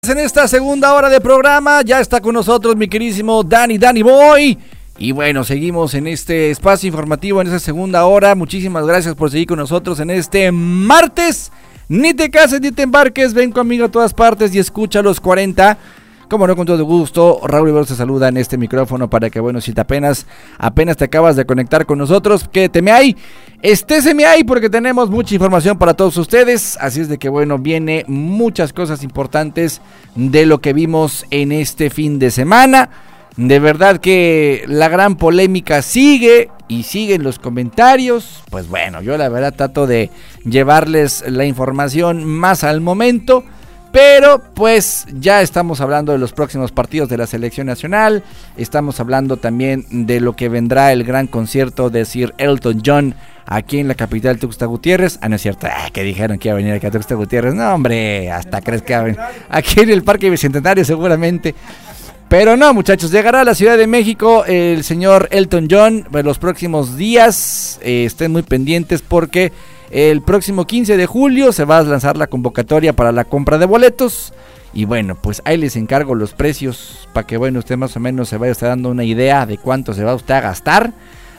En esta segunda hora de programa ya está con nosotros mi queridísimo Danny Boy. Y bueno, seguimos en este espacio informativo en esta segunda hora. Muchísimas gracias por seguir con nosotros en este martes. Ni te cases ni te embarques, ven conmigo a todas partes y escucha los 40. Como no, con todo gusto, Raúl Iberos te saluda en este micrófono para que, bueno, si te apenas te acabas de conectar con nosotros, quédate ahí, estéseme ahí porque tenemos mucha información para todos ustedes. Así es de que, bueno, viene muchas cosas importantes de lo que vimos en este fin de semana. De verdad que la gran polémica sigue y siguen los comentarios. Pues bueno, yo la verdad trato de llevarles la información más al momento. Pero pues ya estamos hablando de los próximos partidos de la selección nacional. Estamos hablando también de lo que vendrá el gran concierto de Sir Elton John aquí en la capital Tuxtla Gutiérrez. No es cierto, que dijeron que iba a venir aquí a Tuxtla Gutiérrez. No, hombre, hasta crees que va a venir aquí en el Parque Bicentenario seguramente. Pero no, muchachos, llegará a la Ciudad de México el señor Elton John en los próximos días. Estén muy pendientes porque el próximo 15 de julio se va a lanzar la convocatoria para la compra de boletos. Y bueno, pues ahí les encargo los precios para que, bueno, usted más o menos se vaya dando una idea de cuánto se va usted a gastar.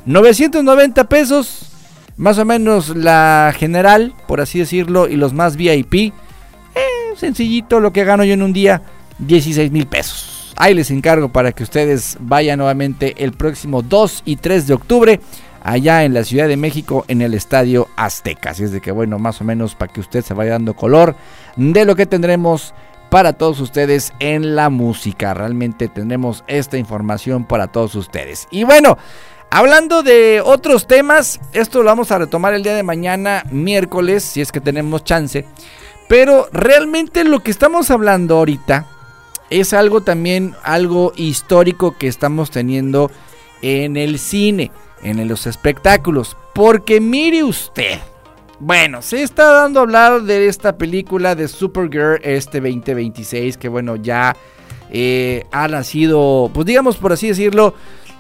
990 pesos, más o menos la general, por así decirlo, y los más VIP. Sencillito, lo que gano yo en un día, 16,000 pesos. Ahí les encargo para que ustedes vayan nuevamente el próximo 2 y 3 de octubre. Allá en la Ciudad de México, en el Estadio Azteca. Así es de que, bueno, más o menos para que usted se vaya dando color de lo que tendremos para todos ustedes en la música. Realmente tendremos esta información para todos ustedes. Y bueno, hablando de otros temas, esto lo vamos a retomar el día de mañana, miércoles, si es que tenemos chance. Pero realmente lo que estamos hablando ahorita es algo también, algo histórico que estamos teniendo en el cine, en los espectáculos, porque mire usted, bueno, se está dando a hablar de esta película de Supergirl 2026, que bueno, ya ha nacido, pues digamos por así decirlo,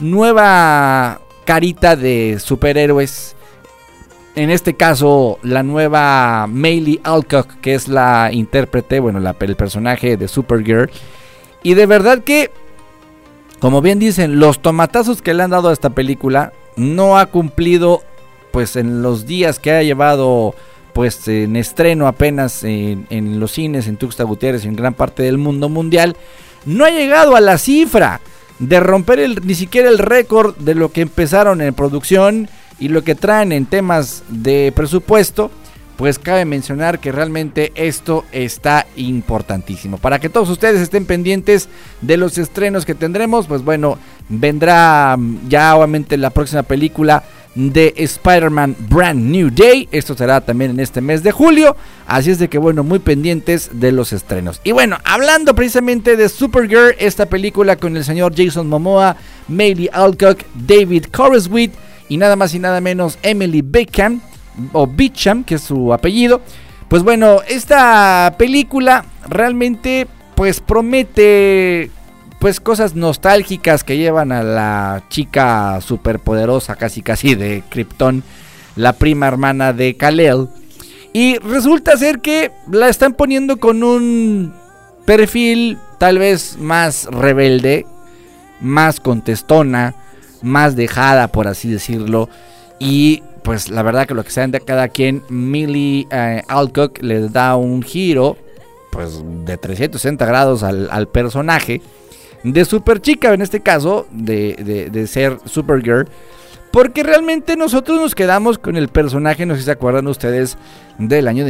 nueva carita de superhéroes. En este caso, la nueva Maile Alcock, que es la intérprete, bueno, el personaje de Supergirl. Y de verdad que, como bien dicen, los tomatazos que le han dado a esta película no ha cumplido, pues en los días que ha llevado, pues en estreno apenas en los cines, en Tuxtla Gutiérrez y en gran parte del mundo mundial, no ha llegado a la cifra de romper ni siquiera el récord de lo que empezaron en producción y lo que traen en temas de presupuesto. Pues cabe mencionar que realmente esto está importantísimo. Para que todos ustedes estén pendientes de los estrenos que tendremos, pues bueno, vendrá ya obviamente la próxima película de Spider-Man Brand New Day. Esto será también en este mes de julio. Así es de que bueno, muy pendientes de los estrenos. Y bueno, hablando precisamente de Supergirl, esta película con el señor Jason Momoa, Maile Alcock, David Corenswet y nada más y nada menos Emily Beecham, o Beecham, que es su apellido. Pues bueno, esta película realmente pues promete pues cosas nostálgicas que llevan a la chica superpoderosa casi de Krypton, la prima hermana de Kal-El. Y resulta ser que la están poniendo con un perfil tal vez más rebelde, más contestona, más dejada, por así decirlo. Y pues la verdad que lo que saben de cada quien, Maile Alcock les da un giro pues de 360 grados al personaje de Superchica, en este caso de ser Supergirl, porque realmente nosotros nos quedamos con el personaje, no sé si se acuerdan ustedes, del año de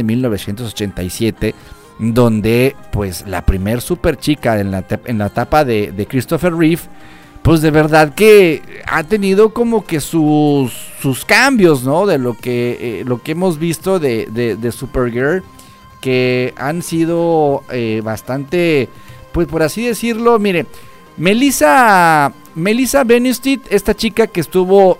1987, donde pues la primer Superchica en la etapa de Christopher Reeve, pues de verdad que ha tenido como que sus cambios, ¿no? De lo que hemos visto de Supergirl, que han sido bastante, pues por así decirlo. Mire, Melissa Benoist, esta chica que estuvo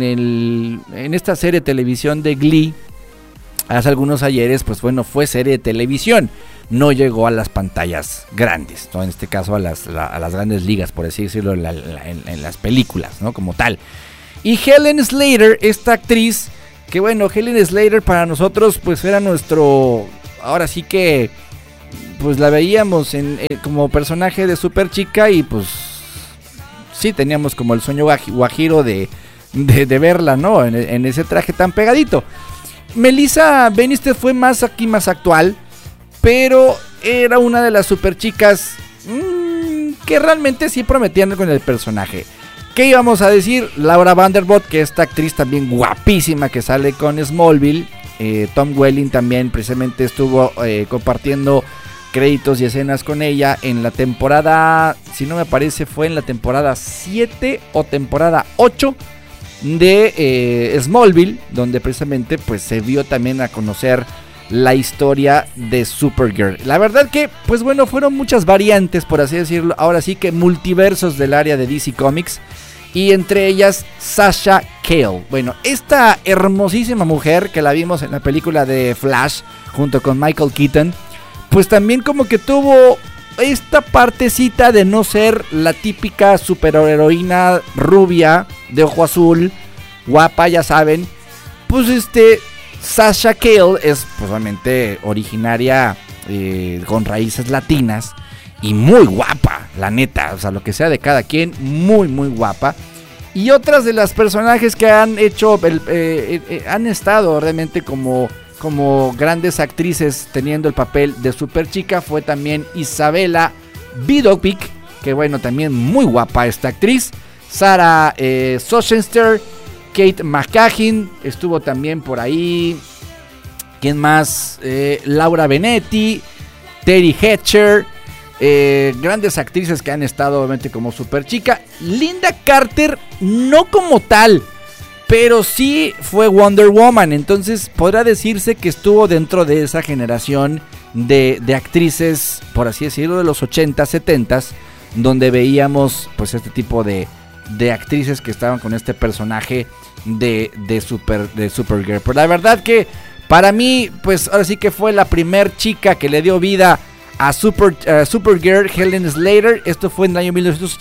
en esta serie de televisión de Glee hace algunos ayeres, pues bueno, fue serie de televisión. No llegó a las pantallas grandes, ¿no? En este caso a las grandes ligas, por así decirlo, en las películas, ¿no? Como tal. Y Helen Slater, esta actriz, que bueno, Helen Slater para nosotros pues era nuestro, ahora sí que pues la veíamos como personaje de Super Chica y pues sí teníamos como el sueño guajiro de verla, ¿no? En ese traje tan pegadito. Melissa Benister fue más actual, pero era una de las Super Chicas que realmente sí prometían con el personaje. ¿Qué íbamos a decir? Laura Vanderbilt, que esta actriz también guapísima que sale con Smallville. Tom Welling también precisamente estuvo compartiendo créditos y escenas con ella en la temporada, si no me parece fue en la temporada 7 o temporada 8 de Smallville, donde precisamente pues se vio también a conocer la historia de Supergirl. La verdad que pues bueno, fueron muchas variantes, por así decirlo, ahora sí que multiversos del área de DC Comics, y entre ellas Sasha Cale. Bueno, esta hermosísima mujer que la vimos en la película de Flash junto con Michael Keaton, pues también como que tuvo esta partecita de no ser la típica superheroína rubia de ojo azul, guapa, ya saben. Pues Sasha Cale es pues obviamente originaria con raíces latinas y muy guapa, la neta, o sea, lo que sea de cada quien, muy muy guapa. Y otras de las personajes que han hecho, han estado realmente como grandes actrices teniendo el papel de Super Chica fue también Isabella Bidovic, que bueno, también muy guapa esta actriz. Sarah Soshenster, Kate McCahin estuvo también por ahí. ¿Quién más? Laura Benetti, Terry Hatcher, grandes actrices que han estado obviamente como Super Chica. Linda Carter no como tal, pero sí fue Wonder Woman, entonces podrá decirse que estuvo dentro de esa generación de actrices, por así decirlo, de los 80s, 70s, donde veíamos pues este tipo de actrices que estaban con este personaje de Supergirl. Pero la verdad que para mí, pues ahora sí que fue la primer chica que le dio vida a Supergirl, Helen Slater. Esto fue en el año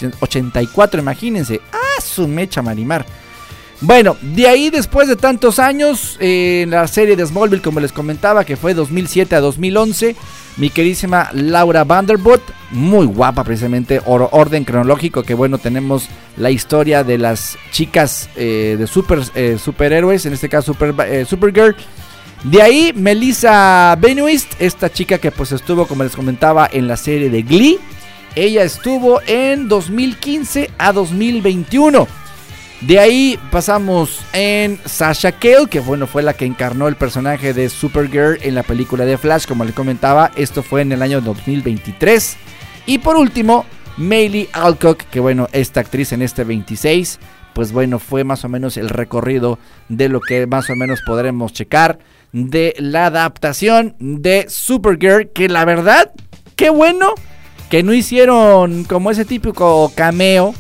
1984, imagínense. ¡Ah, su mecha Marimar! Bueno, de ahí después de tantos años, en la serie de Smallville, como les comentaba, que fue 2007 a 2011, mi queridísima Laura Vanderbilt, muy guapa precisamente, orden cronológico, que bueno, tenemos la historia de las chicas de superhéroes, en este caso Supergirl. De ahí Melissa Benoist, esta chica que pues estuvo, como les comentaba, en la serie de Glee. Ella estuvo en 2015 a 2021. De ahí pasamos en Sasha Cale, que bueno, fue la que encarnó el personaje de Supergirl en la película de Flash, como les comentaba. Esto fue en el año 2023. Y por último, Maylee Alcock, que bueno, esta actriz en este 26, pues bueno, fue más o menos el recorrido de lo que más o menos podremos checar de la adaptación de Supergirl, que la verdad, qué bueno que no hicieron como ese típico cameo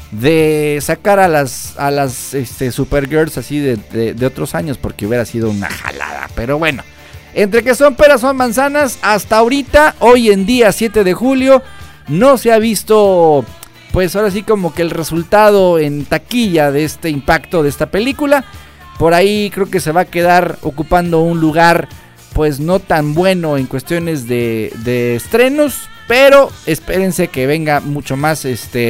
de sacar a las Supergirls así de otros años, porque hubiera sido una jalada. Pero bueno, entre que son peras son manzanas, hasta ahorita, hoy en día 7 de julio, no se ha visto pues ahora sí como que el resultado en taquilla de este impacto de esta película. Por ahí creo que se va a quedar ocupando un lugar pues no tan bueno en cuestiones de estrenos, pero espérense que venga mucho más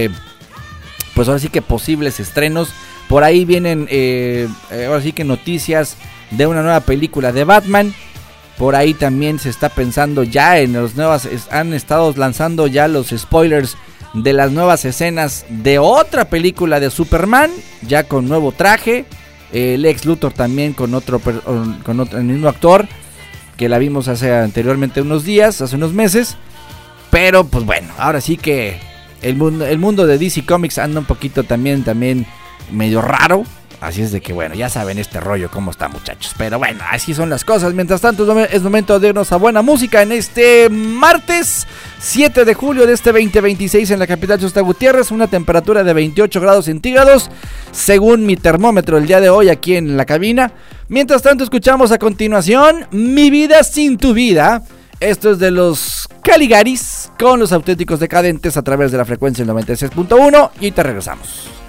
pues ahora sí que posibles estrenos. Por ahí vienen ahora sí que noticias de una nueva película de Batman. Por ahí también se está pensando ya en las nuevas, han estado lanzando ya los spoilers de las nuevas escenas de otra película de Superman, ya con nuevo traje. Lex Luthor también con el mismo actor que la vimos hace unos meses. Pero pues bueno, ahora sí que el mundo de DC Comics anda un poquito también medio raro. Así es de que bueno, ya saben este rollo cómo está, muchachos. Pero bueno, así son las cosas. Mientras tanto es momento de irnos a buena música en este martes 7 de julio de este 2026 en la capital Tuxtla Gutiérrez. Una temperatura de 28 grados centígrados según mi termómetro el día de hoy aquí en la cabina. Mientras tanto escuchamos a continuación Mi vida sin tu vida. Esto es de los Caligaris con los Auténticos Decadentes a través de la frecuencia del 96.1 y te regresamos.